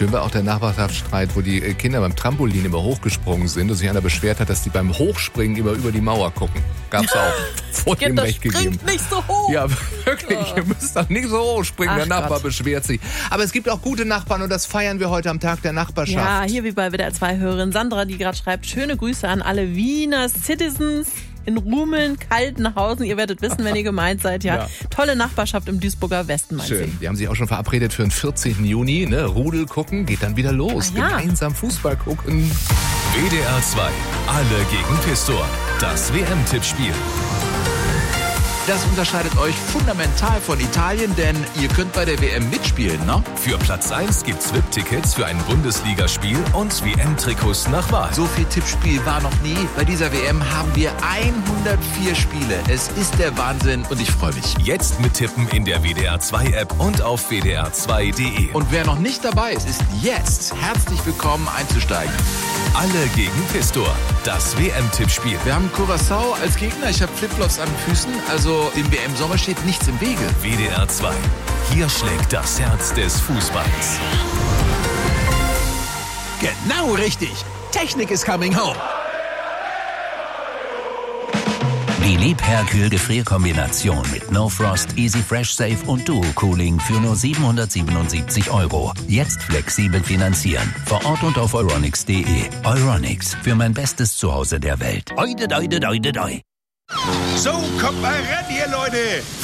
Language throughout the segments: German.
Schön war auch der Nachbarschaftsstreit, wo die Kinder beim Trampolin immer hochgesprungen sind und sich einer beschwert hat, dass die beim Hochspringen immer über die Mauer gucken. Gab's auch. Vor dem Recht gegeben. Springt nicht so hoch. Ja, wirklich. Ihr müsst doch nicht so hoch springen. Der Nachbar beschwert sich. Aber es gibt auch gute Nachbarn und das feiern wir heute am Tag der Nachbarschaft. Ja, hier wie bei WDR 2-Hörerin Sandra, die gerade schreibt, schöne Grüße an alle Wiener Citizens in Rumeln, Kaltenhausen. Ihr werdet wissen, wenn ihr gemeint seid. Ja. Tolle Nachbarschaft im Duisburger Westen, meint Schön. sie. Die haben sich auch schon verabredet für den 14. Juni. Ne? Rudel gucken, geht dann wieder los. Gemeinsam Fußball gucken. WDR 2. Alle gegen Pistor. Das WM-Tippspiel. Das unterscheidet euch fundamental von Italien, denn ihr könnt bei der WM mitspielen, ne? Für Platz 1 gibt's VIP-Tickets für ein Bundesligaspiel und WM-Trikots nach Wahl. So viel Tippspiel war noch nie. Bei dieser WM haben wir 104 Spiele. Es ist der Wahnsinn und ich freue mich. Jetzt mittippen in der WDR 2-App und auf wdr2.de. Und wer noch nicht dabei ist, ist jetzt herzlich willkommen einzusteigen. Alle gegen Pistor. Das WM-Tippspiel. Wir haben Curaçao als Gegner. Ich habe Flipflops an den Füßen. Also dem WM-Sommer steht nichts im Wege. WDR 2. Hier schlägt das Herz des Fußballs. Genau richtig. Technik is coming home. Die Liebherr-Kühl-Gefrierkombination mit No Frost, Easy Fresh Safe und Duo Cooling für nur 777 €. Jetzt flexibel finanzieren. Vor Ort und auf euronics.de. Euronics, für mein bestes Zuhause der Welt. Oide, oide, oide, oide. So, kommt mal ran, ihr Leute.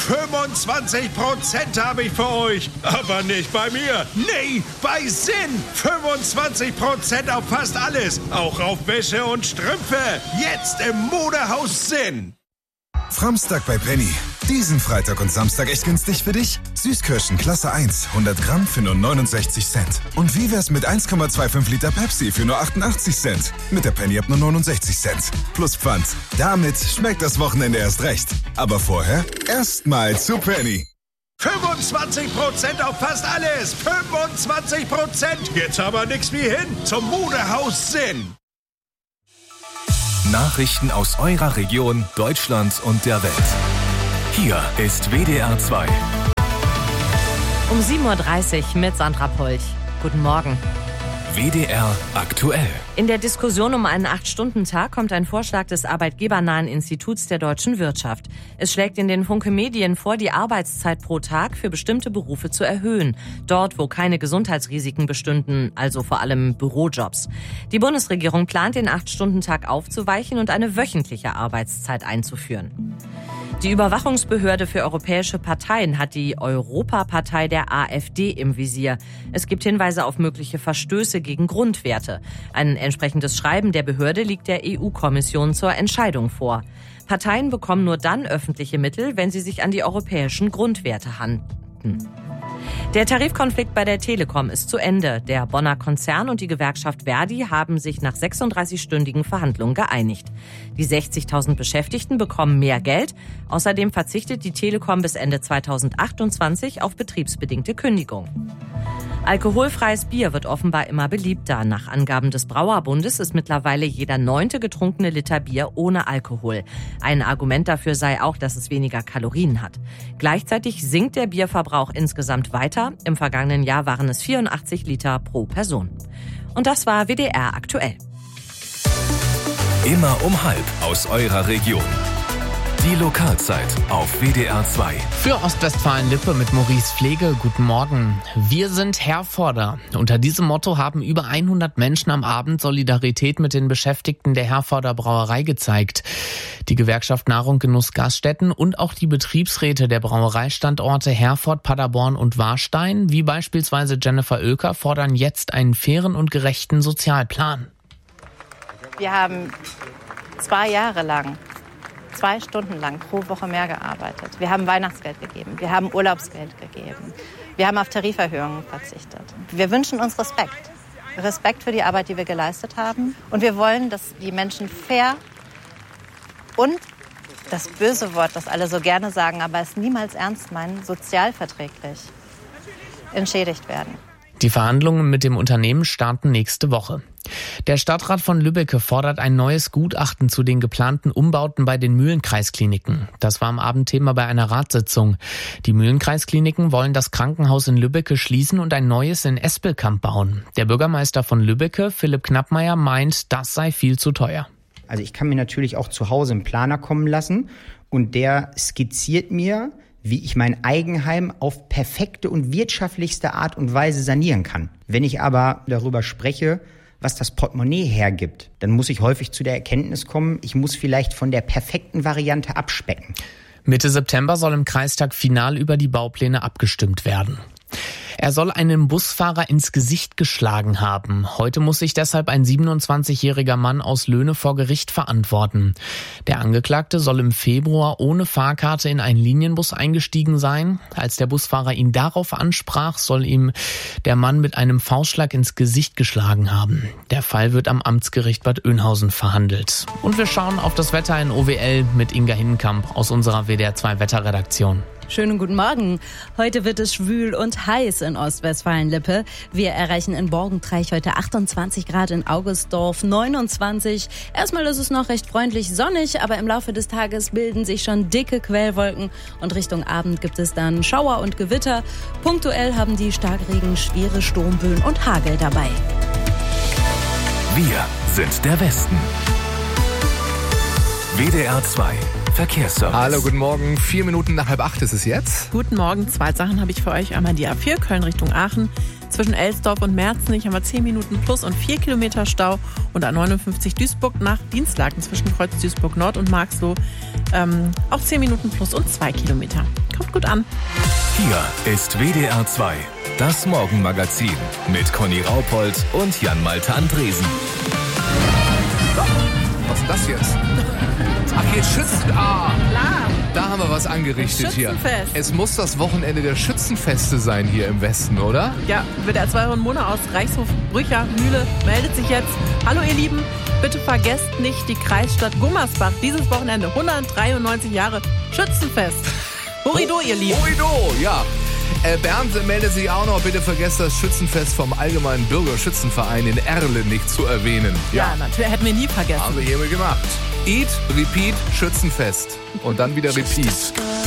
25% habe ich für euch. Aber nicht bei mir. Nee, bei Sinn. 25% auf fast alles. Auch auf Wäsche und Strümpfe. Jetzt im Modehaus Sinn. Framstag bei Penny. Diesen Freitag und Samstag echt günstig für dich? Süßkirschen Klasse 1, 100 Gramm für nur 69 Cent. Und wie wär's mit 1,25 Liter Pepsi für nur 88 Cent? Mit der Penny ab nur 69 Cent. Plus Pfand. Damit schmeckt das Wochenende erst recht. Aber vorher erstmal zu Penny. 25% auf fast alles. 25%. Jetzt aber nix wie hin zum Modehaus Sinn. Nachrichten aus eurer Region, Deutschland und der Welt. Hier ist WDR 2. Um 7.30 Uhr mit Sandra Polch. Guten Morgen. WDR aktuell. In der Diskussion um einen 8-Stunden-Tag kommt ein Vorschlag des Arbeitgebernahen Instituts der deutschen Wirtschaft. Es schlägt in den Funke Medien vor, die Arbeitszeit pro Tag für bestimmte Berufe zu erhöhen. Dort, wo keine Gesundheitsrisiken bestünden, also vor allem Bürojobs. Die Bundesregierung plant, den 8-Stunden-Tag aufzuweichen und eine wöchentliche Arbeitszeit einzuführen. Die Überwachungsbehörde für europäische Parteien hat die Europapartei der AfD im Visier. Es gibt Hinweise auf mögliche Verstöße gegen Grundwerte. Ein entsprechendes Schreiben der Behörde liegt der EU-Kommission zur Entscheidung vor. Parteien bekommen nur dann öffentliche Mittel, wenn sie sich an die europäischen Grundwerte halten. Der Tarifkonflikt bei der Telekom ist zu Ende. Der Bonner Konzern und die Gewerkschaft Verdi haben sich nach 36-stündigen Verhandlungen geeinigt. Die 60.000 Beschäftigten bekommen mehr Geld. Außerdem verzichtet die Telekom bis Ende 2028 auf betriebsbedingte Kündigung. Alkoholfreies Bier wird offenbar immer beliebter. Nach Angaben des Brauerbundes ist mittlerweile jeder 9. getrunkene Liter Bier ohne Alkohol. Ein Argument dafür sei auch, dass es weniger Kalorien hat. Gleichzeitig sinkt der Bierverbrauch insgesamt weiter. Im vergangenen Jahr waren es 84 Liter pro Person. Und das war WDR aktuell. Immer um 12:30 aus eurer Region. Die Lokalzeit auf WDR 2. Für Ostwestfalen-Lippe mit Maurice Pflege, guten Morgen. Wir sind Herforder. Unter diesem Motto haben über 100 Menschen am Abend Solidarität mit den Beschäftigten der Herforder Brauerei gezeigt. Die Gewerkschaft Nahrung, Genuss, Gaststätten und auch die Betriebsräte der Brauereistandorte Herford, Paderborn und Warstein, wie beispielsweise Jennifer Oelker, fordern jetzt einen fairen und gerechten Sozialplan. Wir haben 2 Jahre lang 2 Stunden lang pro Woche mehr gearbeitet. Wir haben Weihnachtsgeld gegeben, wir haben Urlaubsgeld gegeben, wir haben auf Tariferhöhungen verzichtet. Wir wünschen uns Respekt. Respekt für die Arbeit, die wir geleistet haben. Und wir wollen, dass die Menschen fair und, das böse Wort, das alle so gerne sagen, aber es niemals ernst meinen, sozialverträglich entschädigt werden. Die Verhandlungen mit dem Unternehmen starten nächste Woche. Der Stadtrat von Lübbecke fordert ein neues Gutachten zu den geplanten Umbauten bei den Mühlenkreiskliniken. Das war am Abend Thema bei einer Ratssitzung. Die Mühlenkreiskliniken wollen das Krankenhaus in Lübbecke schließen und ein neues in Espelkamp bauen. Der Bürgermeister von Lübbecke, Philipp Knappmeier, meint, das sei viel zu teuer. Also ich kann mir natürlich auch zu Hause einen Planer kommen lassen und der skizziert mir, wie ich mein Eigenheim auf perfekte und wirtschaftlichste Art und Weise sanieren kann. Wenn ich aber darüber spreche, was das Portemonnaie hergibt, dann muss ich häufig zu der Erkenntnis kommen, ich muss vielleicht von der perfekten Variante abspecken. Mitte September soll im Kreistag final über die Baupläne abgestimmt werden. Er soll einen Busfahrer ins Gesicht geschlagen haben. Heute muss sich deshalb ein 27-jähriger Mann aus Löhne vor Gericht verantworten. Der Angeklagte soll im Februar ohne Fahrkarte in einen Linienbus eingestiegen sein. Als der Busfahrer ihn darauf ansprach, soll ihm der Mann mit einem Faustschlag ins Gesicht geschlagen haben. Der Fall wird am Amtsgericht Bad Oeynhausen verhandelt. Und wir schauen auf das Wetter in OWL mit Inga Hinnenkamp aus unserer WDR 2 Wetterredaktion. Schönen guten Morgen. Heute wird es schwül und heiß in Ostwestfalen-Lippe. Wir erreichen in Borgentreich heute 28 Grad, in Augustdorf 29. Erstmal ist es noch recht freundlich sonnig, aber im Laufe des Tages bilden sich schon dicke Quellwolken und Richtung Abend gibt es dann Schauer und Gewitter. Punktuell haben die Starkregen schwere Sturmböen und Hagel dabei. Wir sind der Westen. WDR 2 Verkehrsservice. Hallo, guten Morgen. 4 Minuten nach 7:30 ist es jetzt. Guten Morgen. 2 Sachen habe ich für euch. Einmal die A4 Köln Richtung Aachen. Zwischen Elsdorf und Merzenich haben wir 10 Minuten plus und 4 Kilometer Stau. Und A59 Duisburg nach Dienstlaken zwischen Kreuz Duisburg Nord und Marxloh auch 10 Minuten plus und 2 Kilometer. Kommt gut an. Hier ist WDR 2, das Morgenmagazin mit Conny Raupold und Jan-Malte Andresen. So, was ist das jetzt? Ach, jetzt Schützen. Ah, Klar. da haben wir was angerichtet hier. Schützenfest. Es muss das Wochenende der Schützenfeste sein hier im Westen, oder? Ja, WDR 2 und Mona aus Reichshof Brücher Mühle meldet sich jetzt. Hallo ihr Lieben, bitte vergesst nicht die Kreisstadt Gummersbach. Dieses Wochenende 193 Jahre Schützenfest. Horido, ihr Lieben. Horido, ja. Bernd meldet sich auch noch, bitte vergesst das Schützenfest vom Allgemeinen Bürgerschützenverein in Erle nicht zu erwähnen. Ja, natürlich, hätten wir nie vergessen. Haben wir hiermit gemacht. Eat, Repeat, Schützenfest. Und dann wieder Repeat.